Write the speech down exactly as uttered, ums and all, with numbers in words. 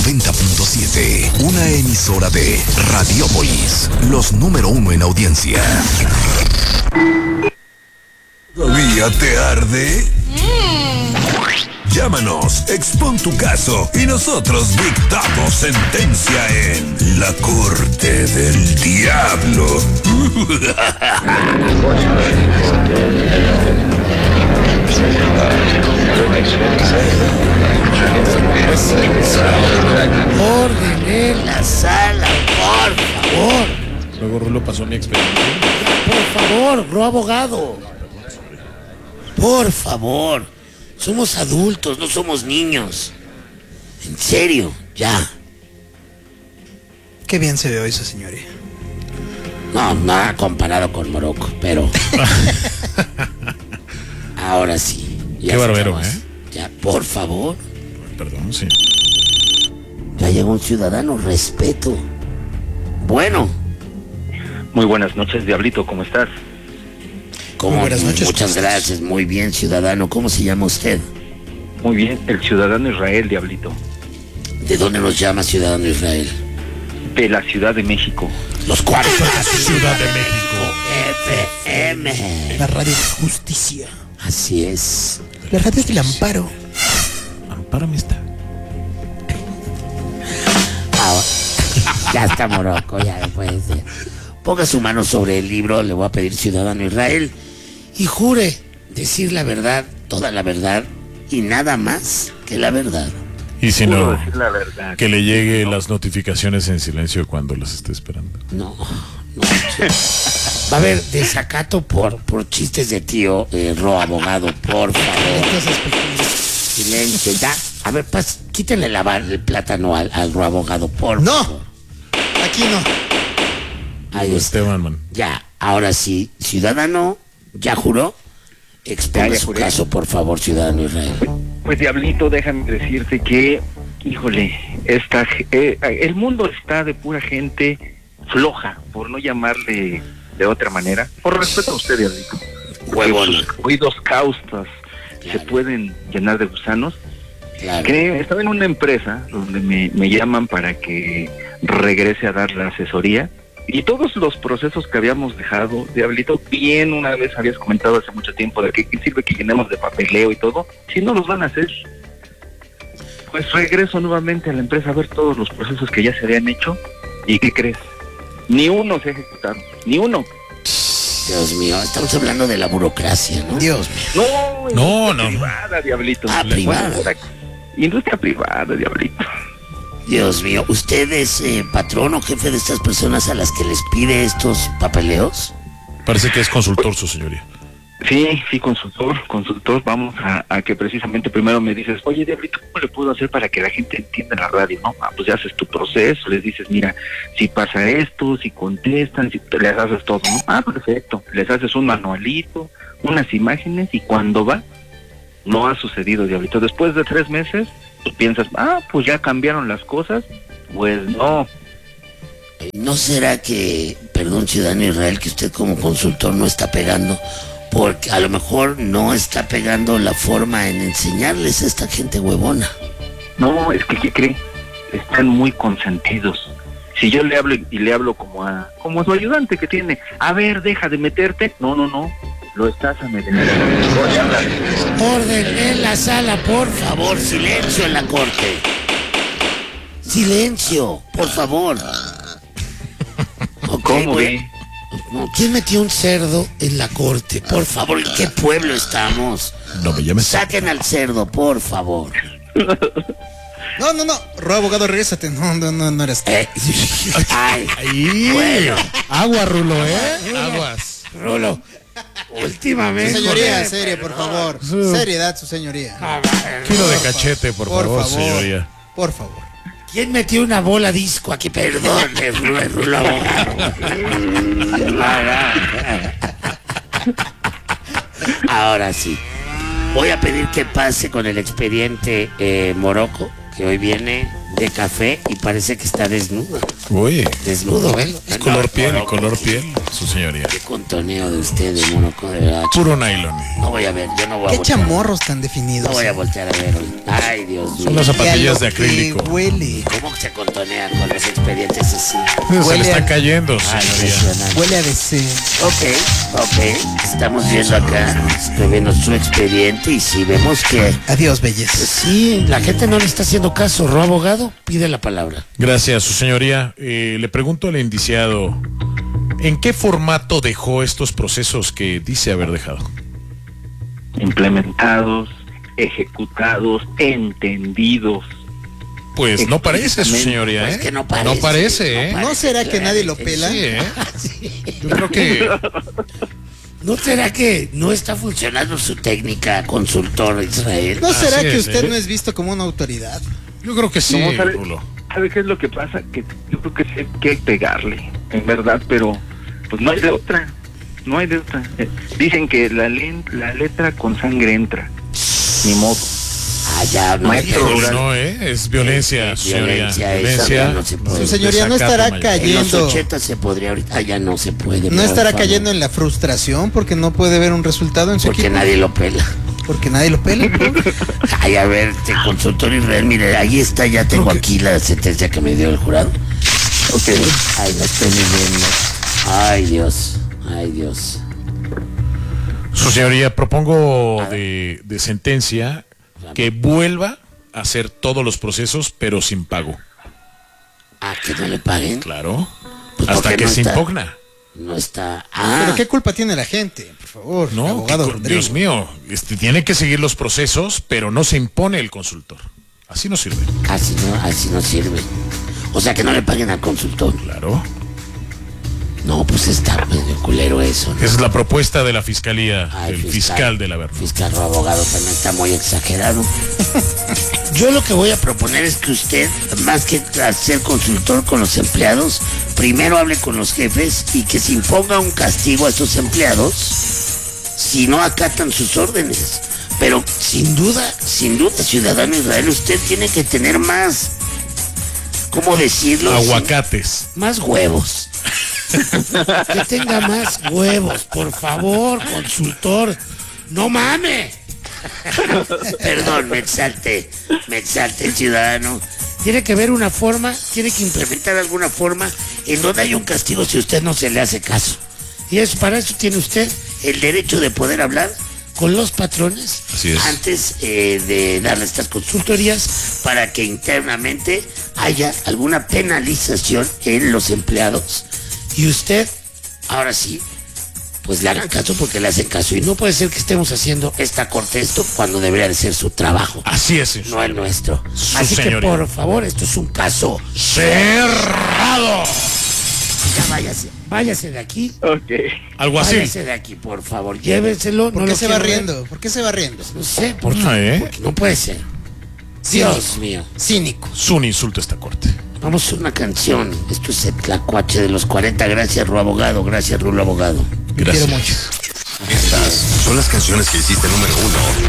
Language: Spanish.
noventa punto siete, una emisora de Radiópolis, los número uno en audiencia. ¿Todavía te arde? Mm. Llámanos, expon tu caso y nosotros dictamos sentencia en la Corte del Diablo. Orden en la sala, por favor. Luego Rulo pasó mi experiencia. Por favor, Ro abogado. Por favor. Somos adultos, no somos niños. En serio, ya. Qué bien se ve hoy esa señoría. No, nada comparado con Morocco, pero... Ahora sí. Qué barbero, ¿eh? Ya, por favor. Perdón, sí. Ya llegó un ciudadano, respeto. Bueno. Muy buenas noches, Diablito, ¿cómo estás? ¿Cómo? Muy buenas noches. Muchas gracias, muy bien, ciudadano. ¿Cómo se llama usted? Muy bien, el ciudadano Israel, Diablito. ¿De dónde nos llama ciudadano Israel? De la Ciudad de México. Los cuartos de la Ciudad de México. F M. La radio de justicia. Así es. La radio del amparo. Ampárame esta. Ah, ya está Morocco, ya no puede ser. Ponga su mano sobre el libro, le voy a pedir ciudadano Israel, y jure decir la verdad, toda la verdad, y nada más que la verdad. Y si Puedo no, decir la verdad. que le llegue las notificaciones en silencio cuando las esté esperando. No, no. Va a haber desacato por, por chistes de tío, eh, Ro abogado, por favor. Silencio, ya. A ver, pas, quítenle la, el plátano al, al Ro abogado, por No. favor. Aquí no. Ahí está. Esteban, man. Ya, ahora sí, ciudadano, ¿ya juró? Exponga Ya, ya su juré. caso, por favor, ciudadano Israel. Pues, Diablito, déjame decirte que, híjole, esta, eh, el mundo está de pura gente floja, por no llamarle de otra manera. Por respeto a usted, Diablito. Huevona. Sus oídos caustas se Claro. pueden llenar de gusanos. Claro. Que estaba en una empresa donde me, me llaman para que regrese a dar la asesoría y todos los procesos que habíamos dejado, Diablito, bien una vez habías comentado hace mucho tiempo de que qué sirve que llenemos de papeleo y todo, si no los van a hacer. Pues regreso nuevamente a la empresa a ver todos los procesos que ya se habían hecho y ¿qué crees? Ni uno se ha ejecutado, ni uno. Dios mío, estamos hablando de la burocracia, ¿no? Dios mío. No, No, industria no. privada, Diablito. Ah, privada. Bueno, ahora, industria privada, Diablito. Dios mío, ¿usted es eh, patrón o jefe de estas personas a las que les pide estos papeleos? Parece que es consultor, su señoría. Sí, sí, consultor, consultor, vamos a, a que precisamente primero me dices, oye, Diablito, ¿cómo le puedo hacer para que la gente entienda la radio? No, ah, pues ya haces tu proceso, les dices, mira, si pasa esto, si contestan, si te les haces todo, ¿no? Ah, perfecto, les haces un manualito, unas imágenes y cuando va, no ha sucedido, Diablito. Después de tres meses, tú piensas, ah, pues ya cambiaron las cosas, pues no. ¿No será que, perdón, ciudadano Israel, que usted como consultor no está pegando? Porque a lo mejor no está pegando la forma en enseñarles a esta gente huevona. No, es que, ¿qué cree? Están muy consentidos. Si yo le hablo y le hablo como a como a su ayudante que tiene, a ver, deja de meterte. No, no, no, lo estás amedrentando. Orden en la sala, por favor, silencio en la corte. Silencio, por favor. Okay, ¿Cómo bueno. ve? No, ¿quién metió un cerdo en la corte? Por favor, ¿en qué pueblo estamos? No me llames. Saquen al cerdo, por favor. No, no, no. Ro abogado, regrésate. No, no, no, no eres tú. Eh, ay, Ahí. bueno, Agua, Rulo, ¿eh? Aguas. Rulo, últimamente... Su señoría, Joder, serio, por perdón. favor. Sí. Seriedad, su señoría. A ver, Kilo de cachete, por, Por favor, favor. señoría. Por favor. ¿Quién metió una bola disco aquí? Perdón, es Rulo, es Rulo abogado. Ahora sí. Voy a pedir que pase con el expediente eh, Morocco, que hoy viene de café y parece que está desnudo. Uy. Desnudo, ¿eh? Es color piel, color piel. su señoría. Qué contoneo de usted, de Monoco, de verdad. Puro nylon. No voy a ver, yo no voy a Qué voltear. chamorros tan definidos. No voy a voltear a ver hoy. Ay, Dios mío. Son las zapatillas de Y a lo que acrílico. Huele. ¿Cómo se contonean con los expedientes así? Se Huele le está a- cayendo, Ay, señoría. impresionante. Huele a D C. Ok, ok. Estamos viendo acá, estoy viendo su expediente y si vemos que Adiós, belleza. sí, la gente no le está haciendo caso. Ro abogado, pide la palabra. Gracias, su señoría. Eh, le pregunto al indiciado, ¿en qué formato dejó estos procesos que dice haber dejado? Implementados, ejecutados, entendidos. Pues no parece, su señoría, Pues ¿eh? que no parece, No parece, ¿eh? no ¿No será que nadie lo claramente. pela? Sí, ¿eh? Sí. Yo creo que ¿No será que no está funcionando su técnica, consultor Israel? ¿No será Así que es, usted ¿eh? no es visto como una autoridad? yo creo que sí, No, ¿sabe, Rulo. ¿sabe qué es lo que pasa? Que yo creo que sí hay que pegarle, en verdad, pero pues no hay de otra. No hay de otra. Eh, Dicen que la, len- la letra con sangre entra. Ni modo. Ah, ya, no. Maestro ya- rural. No, ¿eh? Es violencia, Es su señoría. violencia, eso Violencia. ya no se puede. Su señoría no Desacato estará mayor. En los cayendo. ochenta se podría ahorita. Ah, ya no se puede. No por estará favor. cayendo en la frustración porque no puede ver un resultado en su Porque equipo. nadie lo pela. Porque nadie lo pela. Ay, a ver, te consultor Israel, mire, ahí está, ya tengo aquí la sentencia que me dio el jurado. Ok. Ay, no estoy ni viendo. Ay, Dios. Ay, Dios. Su señoría, propongo de, de sentencia que vuelva a hacer todos los procesos, pero sin pago. Ah, que no le paguen. Claro. Pues Hasta porque que no se está. impugna. No está. Ah, Pero qué culpa tiene la gente, por favor. No, abogado que- Rodrigo. Dios mío, este, tiene que seguir los procesos, pero no se impone el consultor. Así no sirve. así no, así no sirve. O sea, que no le paguen al consultor. Claro. No, pues está medio culero eso, ¿no? Esa es la propuesta de la fiscalía, Ay, el fiscal, de la verdad. Fiscal o abogado también está muy exagerado. Yo lo que voy a proponer es que usted, más que ser consultor con los empleados, primero hable con los jefes y que se imponga un castigo a estos empleados si no acatan sus órdenes. Pero sin duda, sin duda, ciudadano Israel, usted tiene que tener más, ¿cómo decirlo? Aguacates. Más huevos. Que tenga más huevos, por favor, consultor. No mame. Perdón, me exalté. Me exalté, ciudadano. Tiene que ver una forma, tiene que implementar alguna forma en donde haya un castigo si usted no se le hace caso. Y es, para eso tiene usted el derecho de poder hablar con los patrones Así es. antes eh, de darle estas consultorías para que internamente haya alguna penalización en los empleados y usted, ahora sí, pues le hagan caso porque le hacen caso y no puede ser que estemos haciendo esta corte esto cuando debería de ser su trabajo, Así es, señor. no el nuestro. Su Así que señoría. por favor, esto es un caso. Cerrado. Ya váyase, váyase de aquí. Ok. Algo así. Váyase de aquí, por favor, llévenselo. ¿Por no qué lo se va quiero ver. riendo? ¿Por qué se va riendo? No sé, por No, ¿eh? porque no puede ser. Dios mío. Cínico. Es un insulto a esta corte. Vamos a una canción. Esto es el Tlacuache de los cuarenta. Gracias, Ru Abogado. Gracias, Rulo Abogado. Te quiero Gracias. mucho. Estas son las canciones que hiciste número uno